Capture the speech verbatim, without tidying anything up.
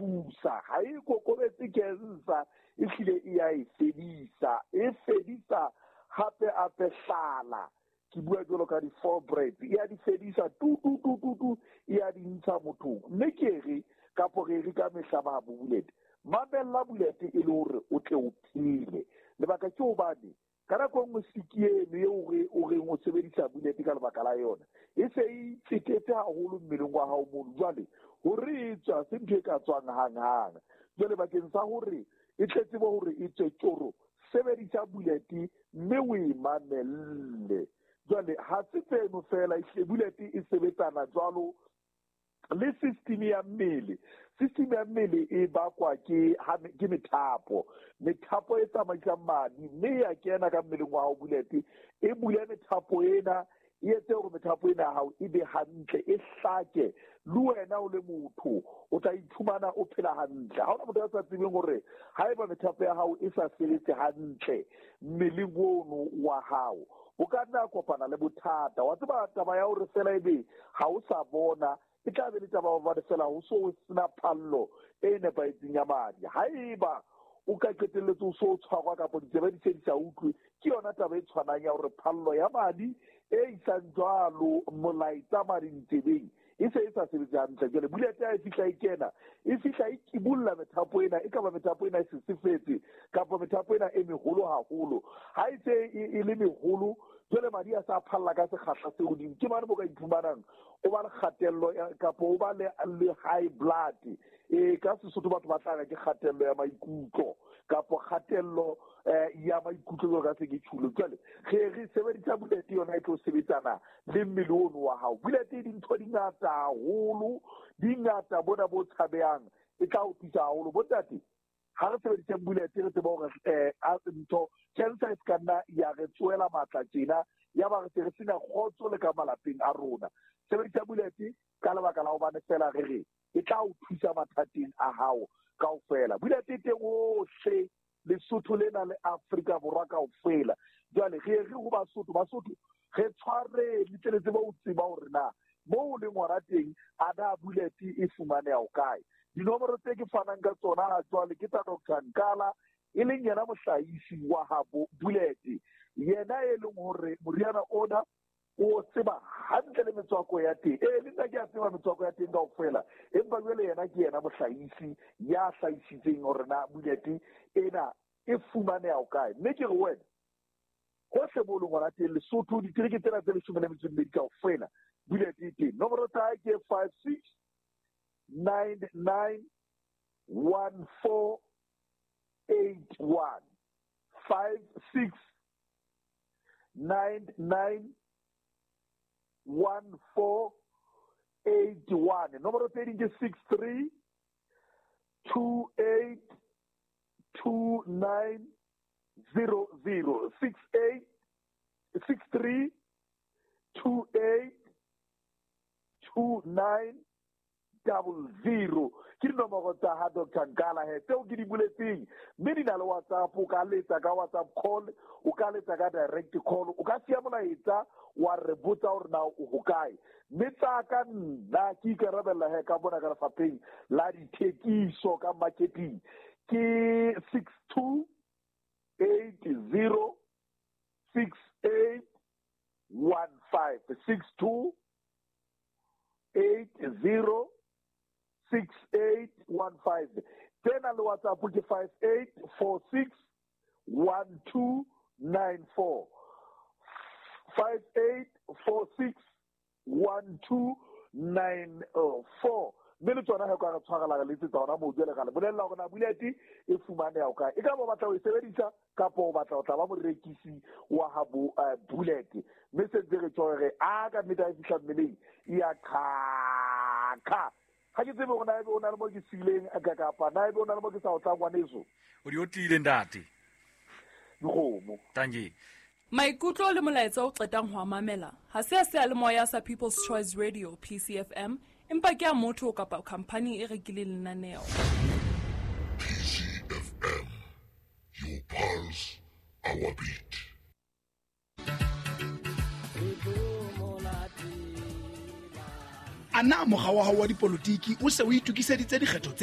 thusa ha e kokobetse cancer e hlile e ya e fedisa e fedisa hape a pesala ke bua jolo ka di four bread ya di fedisa tu tu tu tu tu ya di ntsha mothong mme ke re ka pore re ka mehla ba bullet mabella bullet e le hore o tle o phile le baka ke o bane kana go mo sikiene yo re o re mo sebedisa bullet ka lebaka la yona e se e tsetetse haholo mmeleng wa hao mo jwale hore e tswa se ntse ka tswang hang hang jwale bakeng sa hore e tletse bo hore e tswe tjoro sebedisa bullet mme o e mamelle jwale ha se tseno fela e bullet e sebetsana jwalo le system ya mmele system ya mmele e bakwa ke ke methapo methapo e tsamaisang madi mme ya kena ka mmeleng wa hao bullet e bula methapo ena e etse hore methapo ena hao e be hantle e hlake le wena o le motho o tla iphumana o phela hantle ha ona motho a sa tsebeng hore ha eba methapo ya hao e sa sebetse hantle mmeleng wono wa hao o ka nna kopana le bothata wa tseba taba ya hore fela ebe ha o sa bona e tla be le taba ba fela ho so sena phallo e ne ba itsenya madi ha eba o ka qetelletse o so tshwarwa ka boditsebe di se di sa utlwe ke yona taba e tshwanang ya hore phallo ya madi e isang jwalo molaetsa madi ntebeng e se e sa sebetse hantle jwale bullet ya e fihla e kena e fihla e kibulla methapo ena e ka ba methapo ena e sesefetse kapa methapo ena e meholo haholo ha e se e le meholo jwale madi a sa phalla ka sekgahla se godimo ke mane mo ka iphumanang o ba le kgatello kapa o ba le high blood e ka Sesotho batho ba tla ke kgatello ya maikutlo kapa kgatello ya maikutlo ka se ke tshulo jwale ge re sebedisa bullet yona e tlo sebetsana le mmele ono wa hao bullet di ntho di ngata haholo di ngata bona bo tshabeyang e tla o thusa haholo botate ha re sebedisa bullet re tseba hore eh a ntho cancer e kana ya re tsoela matla tsena ya ba re se re sena khotso le ka malapeng a rona sebedisa bullet ka lebaka la ho bana fela re re e tla o thusa mathateng a hao kaofela bullet e teng o se le Sotho lena le Africa borwa kaofela jwale ge re go ba Sotho ba Sotho ge tshware le tletse ba o tseba hore na mo le ngwana teng a da bullet e fumane ya o kae dinomoro tse ke fanang ka tsona ha jwale ke tsa Doctor Nkala e leng yena mohlahisi wa habo bullet yena e leng hore moriana ona o tseba hantle le metswako ya teng e le nna ke a tseba metswako ya teng kaofela empa jwale yena ke yena mohlahisi ya hlahisitseng hore na bullet ena e fumane ya o kae mme ke re wena go se bo le ngwana teng Lesotho di tireke tsena tse le shumene metso di kaofela bullet e teng nomoro tsa ke five six nine nine one four eight one five six nine nine one four eight one nomoro tse ding ke six three two eight two nine zero zero six eight six three two eight two nine double zero ke nomoro tsa ha Doctor Nkala he tseo ke di buletseng mme di na le WhatsApp o ka letsa ka WhatsApp call o ka letsa ka direct call o ka sia molaetsa wa re botsa hore na o hokae mme tsa ka nna ke ikarabella he ka bona ka lefapheng la dithekiso ka marketing ke six two eight zero six eight one five six two eight zero six eight one five tena le WhatsApp ke five eight four six one two nine four five eight four six one two nine four mme le tsona ha ka tshwarela le tsa ona mo jele gale bolella go na bullet e fumane ya o ka e ka bo batla o sebedisa ka po batla o tla ba mo rekisi wa habo bullet mme se dire tsore a ka meta e fihla mmeleng ya kha kha ha ke tsebe go na e bona le mo ke sileng a ka kapa na e bona le mo ke sa o tsangwa neso o di otlile ndate ngomo tangi maikutlo le molaetsa o qetang ho mamela ha se se le moya sa People's Choice Radio P C F M empa ke a motho kapa company e rekile lenaneo P C F M, your pulse, our beat. Ana mogwa wa hao wa dipolotiki o se o itukiseditse dikgetho